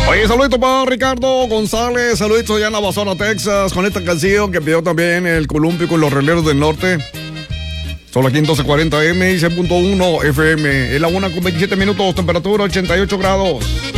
Oye, saludito para Ricardo González, saludito allá en la Basona, Texas, con esta canción que pidió también el Columpio con los Releros del Norte. Solo aquí en 1240 M y 6.1 FM. Es la 1 con 27 minutos, temperatura 88 grados.